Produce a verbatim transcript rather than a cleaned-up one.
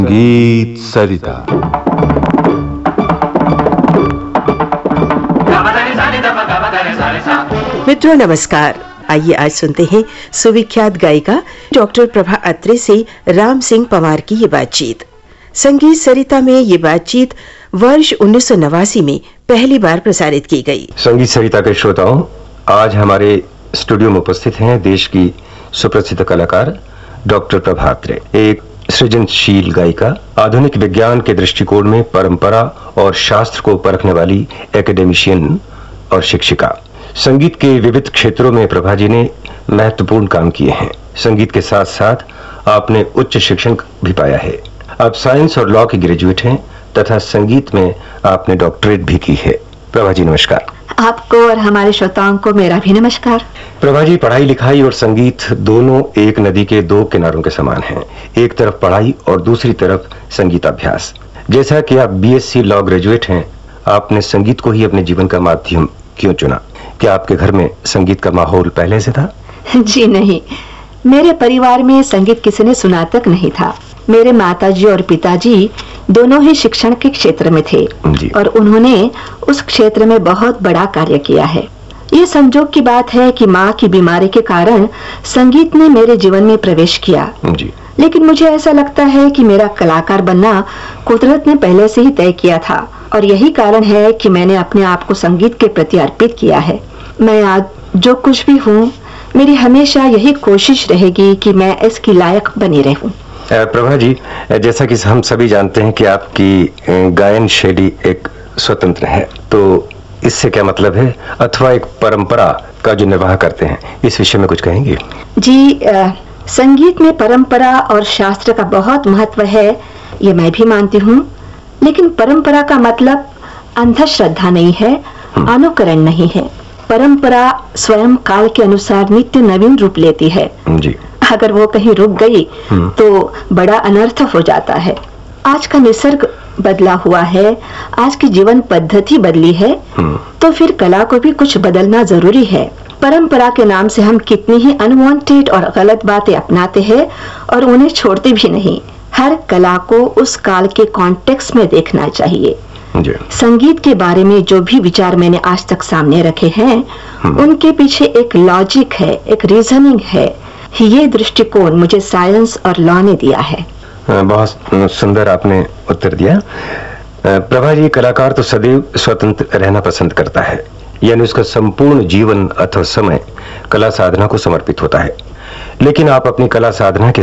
संगीत सरिता। मित्रों नमस्कार। आइए आज सुनते हैं सुविख्यात गायिका डॉक्टर प्रभा अत्रे से राम सिंह पंवार की ये बातचीत। संगीत सरिता में ये बातचीत वर्ष उन्नीस सौ नवासी में पहली बार प्रसारित की गई। संगीत सरिता के श्रोताओं, आज हमारे स्टूडियो में उपस्थित हैं देश की सुप्रसिद्ध कलाकार डॉक्टर प्रभा अत्रे, एक सृजनशील गायिका, आधुनिक विज्ञान के दृष्टिकोण में परंपरा और शास्त्र को परखने वाली एकेडमिशियन और शिक्षिका। संगीत के विविध क्षेत्रों में प्रभा जी ने महत्वपूर्ण काम किए हैं। संगीत के साथ साथ आपने उच्च शिक्षण भी पाया है। आप साइंस और लॉ की ग्रेजुएट हैं तथा संगीत में आपने डॉक्टरेट भी की है। प्रभा जी नमस्कार। आपको और हमारे श्रोताओं को मेरा भी नमस्कार। प्रभा जी, पढ़ाई लिखाई और संगीत दोनों एक नदी के दो किनारों के समान हैं। एक तरफ पढ़ाई और दूसरी तरफ संगीत अभ्यास। जैसा कि आप बीएससी लॉ ग्रेजुएट हैं, आपने संगीत को ही अपने जीवन का माध्यम क्यों चुना? क्या आपके घर में संगीत का माहौल पहले से था? जी नहीं, मेरे परिवार में संगीत किसी ने सुना तक नहीं था। मेरे माताजी और पिताजी दोनों ही शिक्षण के क्षेत्र में थे और उन्होंने उस क्षेत्र में बहुत बड़ा कार्य किया है। ये संजोग की बात है कि माँ की बीमारी के कारण संगीत ने मेरे जीवन में प्रवेश किया जी। लेकिन मुझे ऐसा लगता है कि मेरा कलाकार बनना कुदरत ने पहले से ही तय किया था और यही कारण है कि मैंने अपने आप को संगीत के प्रति अर्पित किया है। मैं आज जो कुछ भी हूँ, मेरी हमेशा यही कोशिश रहेगी कि मैं इसकी लायक बनी रहूं। प्रभा जी, जैसा कि हम सभी जानते हैं कि आपकी गायन शैली एक स्वतंत्र है, तो इससे क्या मतलब है, अथवा एक परंपरा का जो निर्वाह करते हैं, इस विषय में कुछ कहेंगे? जी, आ, संगीत में परंपरा और शास्त्र का बहुत महत्व है, ये मैं भी मानती हूँ। लेकिन परंपरा का मतलब अंधश्रद्धा नहीं है, अनुकरण नहीं है। परंपरा स्वयं काल के अनुसार नित्य नवीन रूप लेती है जी। अगर वो कहीं रुक गई तो बड़ा अनर्थ हो जाता है। आज का निसर्ग बदला हुआ है, आज की जीवन पद्धति बदली है, तो फिर कला को भी कुछ बदलना जरूरी है। परंपरा के नाम से हम कितनी ही अनवांटेड और गलत बातें अपनाते हैं और उन्हें छोड़ते भी नहीं। हर कला को उस काल के कॉन्टेक्स्ट में देखना चाहिए। संगीत के बारे में जो भी विचार मैंने आज तक सामने रखे हैं, उनके पीछे एक लॉजिक है, एक रीजनिंग है। ये दृष्टिकोण मुझे साइंस और लॉ ने दिया है। बहुत सुंदर आपने उत्तर दिया। प्रभा जी, कलाकार तो सदैव स्वतंत्र रहना पसंद करता है, यानी उसका संपूर्ण जीवन अथवा समय कला साधना को समर्पित होता है। लेकिन आप अपनी कला साधना के